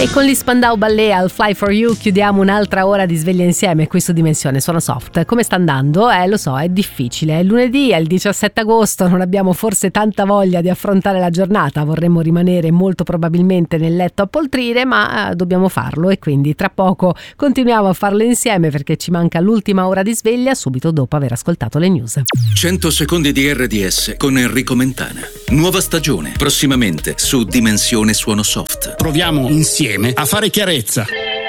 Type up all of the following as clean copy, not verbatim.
E con gli Spandau Ballet al Fly For You chiudiamo un'altra ora di sveglia insieme qui su Dimensione Suono Soft. Come sta andando? Lo so, è difficile. È lunedì, è il 17 agosto, non abbiamo forse tanta voglia di affrontare la giornata, vorremmo rimanere molto probabilmente nel letto a poltrire, ma dobbiamo farlo e quindi tra poco continuiamo a farlo insieme perché ci manca l'ultima ora di sveglia subito dopo aver ascoltato le news. 100 secondi di RDS con Enrico Mentana. Nuova stagione, prossimamente su Dimensione Suono Soft. Proviamo insieme a fare chiarezza.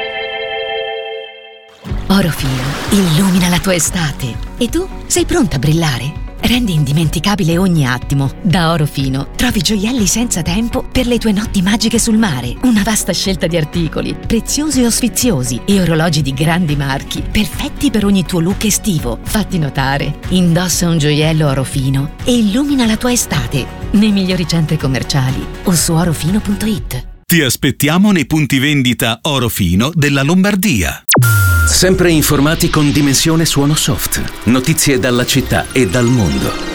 Orofino illumina la tua estate. E tu sei pronta a brillare? Rendi indimenticabile ogni attimo. Da Orofino trovi gioielli senza tempo per le tue notti magiche sul mare. Una vasta scelta di articoli, preziosi o sfiziosi, e orologi di grandi marchi, perfetti per ogni tuo look estivo. Fatti notare. Indossa un gioiello Orofino e illumina la tua estate nei migliori centri commerciali o su orofino.it. Ti aspettiamo nei punti vendita Orofino della Lombardia. Sempre informati con Dimensione Suono Soft. Notizie dalla città e dal mondo.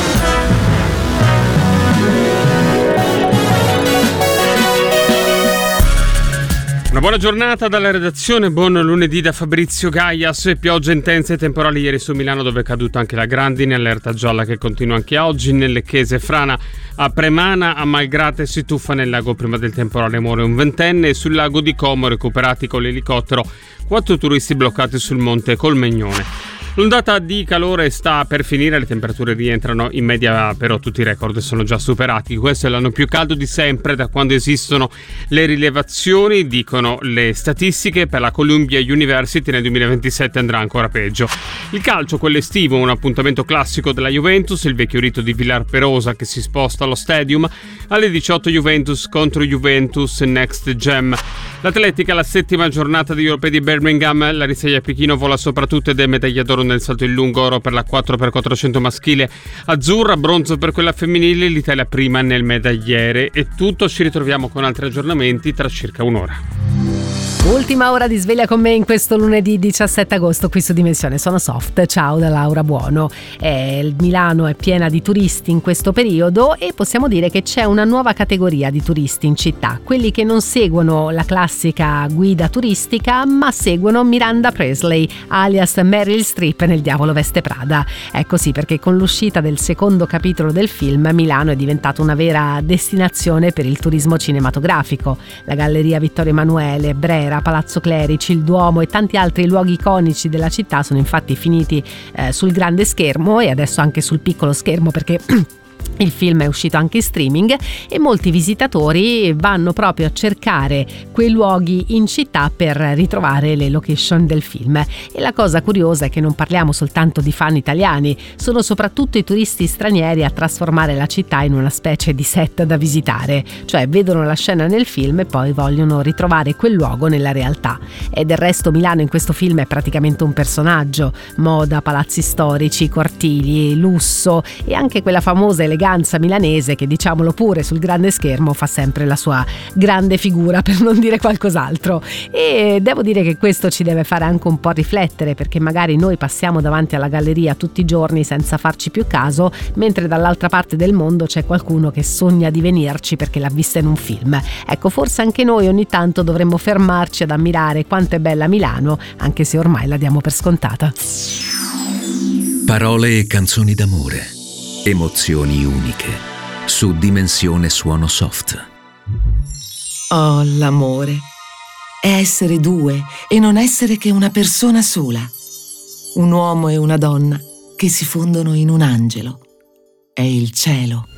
Una buona giornata dalla redazione, buon lunedì da Fabrizio Gaias. Piogge intense e temporali ieri su Milano, dove è caduta anche la grandine, allerta gialla che continua anche oggi. Nelle Chiese Frana, a Premana, a Malgrate si tuffa nel lago prima del temporale, muore un ventenne, e sul lago di Como, recuperati con l'elicottero 4 turisti bloccati sul monte Colmegnone. L'ondata di calore sta per finire, le temperature rientrano in media, però tutti i record sono già superati. Questo è l'anno più caldo di sempre da quando esistono le rilevazioni, dicono le statistiche. Per la Columbia University nel 2027 andrà ancora peggio. Il calcio, quello estivo, un appuntamento classico della Juventus, il vecchio rito di Villar Perosa che si sposta allo Stadium. Alle 18 Juventus contro Juventus Next Gem. L'atletica, la 7ª giornata degli Europei di Birmingham, la Riseglia Pechino vola soprattutto ed è medaglia d'oro nel salto in lungo, oro per la 4x400 maschile, azzurra, bronzo per quella femminile, l'Italia prima nel medagliere. È tutto, ci ritroviamo con altri aggiornamenti tra circa un'ora. Ultima ora di sveglia con me in questo lunedì 17 agosto qui su Dimensione Suono Soft. Ciao da Laura Buono. Milano è piena di turisti in questo periodo e possiamo dire che c'è una nuova categoria di turisti in città, quelli che non seguono la classica guida turistica ma seguono Miranda Presley alias Meryl Streep nel Diavolo Veste Prada. È così perché con l'uscita del secondo capitolo del film Milano è diventata una vera destinazione per il turismo cinematografico. La Galleria Vittorio Emanuele, Brera, Palazzo Clerici, il Duomo e tanti altri luoghi iconici della città sono infatti finiti sul grande schermo e adesso anche sul piccolo schermo perché il film è uscito anche in streaming e molti visitatori vanno proprio a cercare quei luoghi in città per ritrovare le location del film. E la cosa curiosa è che non parliamo soltanto di fan italiani, sono soprattutto i turisti stranieri a trasformare la città in una specie di set da visitare, cioè vedono la scena nel film e poi vogliono ritrovare quel luogo nella realtà. E del resto Milano in questo film è praticamente un personaggio: moda, palazzi storici, cortili, lusso e anche quella famosa eleganza milanese che, diciamolo pure, sul grande schermo fa sempre la sua grande figura, per non dire qualcos'altro. E devo dire che questo ci deve fare anche un po' riflettere, perché magari noi passiamo davanti alla galleria tutti i giorni senza farci più caso, mentre dall'altra parte del mondo c'è qualcuno che sogna di venirci perché l'ha vista in un film. Ecco, forse anche noi ogni tanto dovremmo fermarci ad ammirare quanto è bella Milano, anche se ormai la diamo per scontata. Parole e canzoni d'amore. Emozioni uniche su Dimensione Suono Soft. Oh, l'amore è essere due e non essere che una persona sola. Un uomo e una donna che si fondono in un angelo. È il cielo.